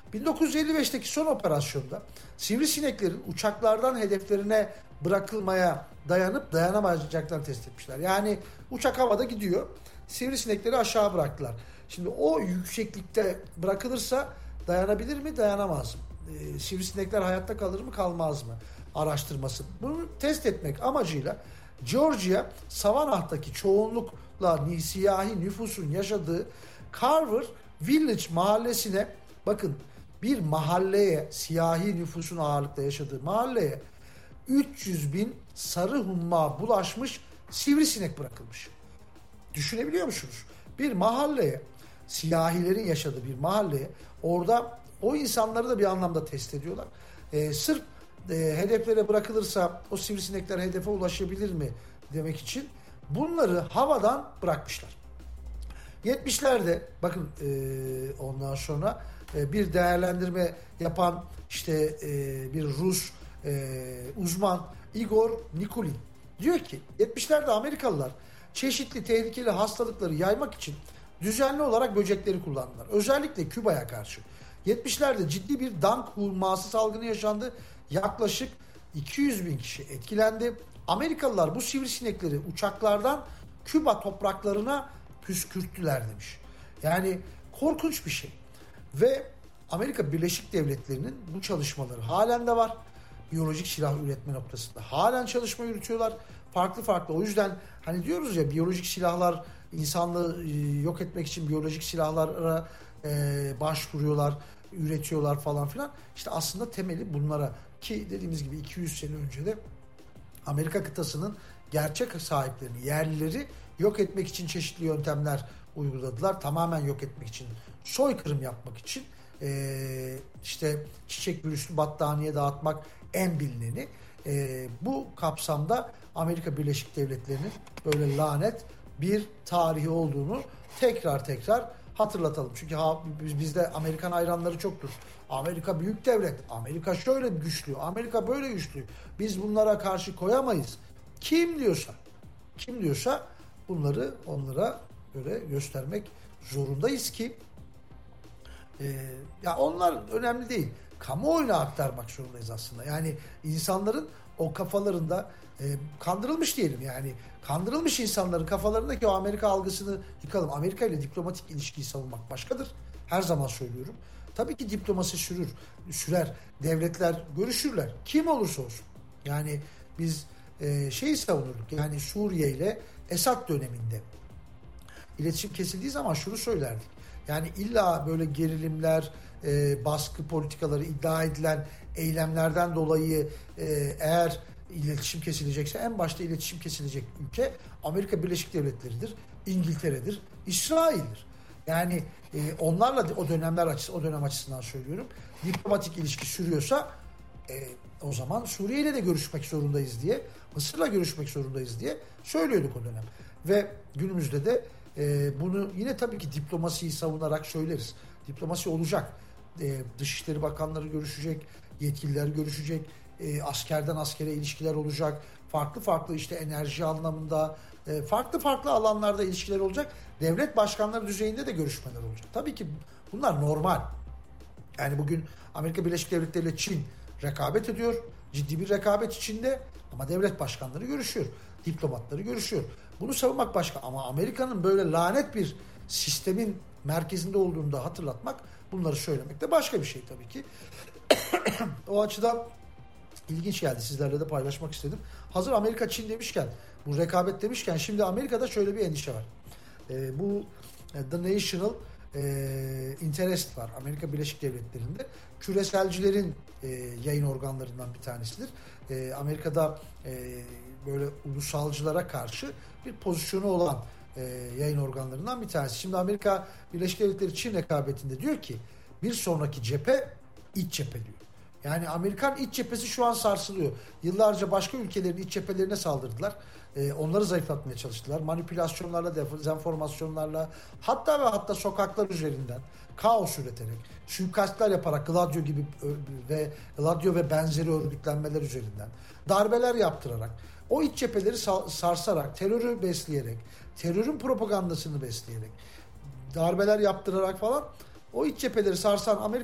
1955'teki son operasyonda sivrisineklerin uçaklardan hedeflerine bırakılmaya dayanıp dayanamayacaklarını test etmişler. Yani uçak havada gidiyor. Sivrisinekleri aşağı bıraktılar. Şimdi o yükseklikte bırakılırsa dayanabilir mi, dayanamaz mı? Sivrisinekler hayatta kalır mı, kalmaz mı? Araştırması. Bunu test etmek amacıyla Georgia, Savannah'taki çoğunlukla siyahi nüfusun yaşadığı Carver Village mahallesine, bakın, bir mahalleye, siyahi nüfusun ağırlıkta yaşadığı mahalleye 300 bin sarı humma bulaşmış sivrisinek bırakılmış. Düşünebiliyor musunuz? Bir mahalleye, siyahilerin yaşadığı bir mahalleye, orada o insanları da bir anlamda test ediyorlar. Sırf hedeflere bırakılırsa o sivrisinekler hedefe ulaşabilir mi demek için bunları havadan bırakmışlar. 70'lerde bakın, ondan sonra bir değerlendirme yapan işte bir Rus uzman Igor Nikulin diyor ki 70'lerde Amerikalılar çeşitli tehlikeli hastalıkları yaymak için düzenli olarak böcekleri kullandılar. Özellikle Küba'ya karşı. 70'lerde ciddi bir dank humması salgını yaşandı. Yaklaşık 200 bin kişi etkilendi. Amerikalılar bu sivrisinekleri uçaklardan Küba topraklarına püskürttüler demiş. Yani korkunç bir şey. Ve Amerika Birleşik Devletleri'nin bu çalışmaları halen de var. Biyolojik silah üretme noktasında halen çalışma yürütüyorlar. Farklı farklı. O yüzden hani diyoruz ya, biyolojik silahlar, insanlığı yok etmek için biyolojik silahlara başvuruyorlar, üretiyorlar falan filan. İşte aslında temeli bunlara, ki dediğimiz gibi 200 sene önce de Amerika kıtasının gerçek sahiplerini, yerlileri yok etmek için çeşitli yöntemler uyguladılar. Tamamen yok etmek için, soykırım yapmak için, işte çiçek virüslü battaniye dağıtmak en bilineni. Bu kapsamda Amerika Birleşik Devletleri'nin böyle lanet bir tarihi olduğunu tekrar hatırlatalım. Çünkü bizde Amerikan hayranları çoktur. Amerika büyük devlet, Amerika şöyle güçlü, Amerika böyle güçlü. Biz bunlara karşı koyamayız. Kim diyorsa bunları onlara böyle göstermek zorundayız ki ya onlar önemli değil. Kamuoyuna aktarmak zorundayız aslında. Yani insanların o kafalarında kandırılmış diyelim, yani kandırılmış insanların kafalarındaki o Amerika algısını yıkalım. Amerika ile diplomatik ilişkiyi savunmak başkadır. Her zaman söylüyorum. Tabii ki diplomasi sürer. Devletler görüşürler. Kim olursa olsun. Yani biz şeyi savunurduk. Yani Suriye ile Esad döneminde iletişim kesildiği zaman şunu söylerdik. Yani illa böyle gerilimler, baskı politikaları, iddia edilen eylemlerden dolayı eğer iletişim kesilecekse en başta iletişim kesilecek ülke Amerika Birleşik Devletleri'dir, İngiltere'dir, İsrail'dir. Yani onlarla o dönem açısından söylüyorum. Diplomatik ilişki sürüyorsa o zaman Suriye ile de görüşmek zorundayız diye, Mısır'la görüşmek zorundayız diye söylüyorduk o dönem. Ve günümüzde de bunu yine tabii ki diplomasiyi savunarak söyleriz. Diplomasi olacak. Dışişleri Bakanları görüşecek, yetkililer görüşecek, askerden askere ilişkiler olacak. Farklı işte enerji anlamında, farklı alanlarda ilişkiler olacak. Devlet başkanları düzeyinde de görüşmeler olacak. Tabii ki bunlar normal. Yani bugün Amerika Birleşik Devletleri ile Çin rekabet ediyor. Ciddi bir rekabet içinde, ama devlet başkanları görüşüyor. Diplomatları görüşüyor. Bunu savunmak başka, ama Amerika'nın böyle lanet bir sistemin merkezinde olduğunu da hatırlatmak, bunları söylemek de başka bir şey tabii ki. O açıdan ilginç geldi. Sizlerle de paylaşmak istedim. Hazır Amerika-Çin demişken, bu rekabet demişken, şimdi Amerika'da şöyle bir endişe var. Bu The National Interest var. Amerika Birleşik Devletleri'nde. Küreselcilerin yayın organlarından bir tanesidir. Amerika'da böyle ulusalcılara karşı bir pozisyonu olan yayın organlarından bir tanesi. Şimdi Amerika Birleşik Devletleri Çin rekabetinde diyor ki bir sonraki cephe iç cephe diyor. Yani Amerikan iç cephesi şu an sarsılıyor. Yıllarca başka ülkelerin iç cephelerine saldırdılar. Onları zayıflatmaya çalıştılar. Manipülasyonlarla, dezenformasyonlarla, hatta sokaklar üzerinden kaos üreterek, suikastlar yaparak, Gladio ve benzeri örgütlenmeler üzerinden, darbeler yaptırarak, o iç cepheleri sarsarak, terörü besleyerek, terörün propagandasını besleyerek, darbeler yaptırarak falan, o iç cepheleri sarsan Amerika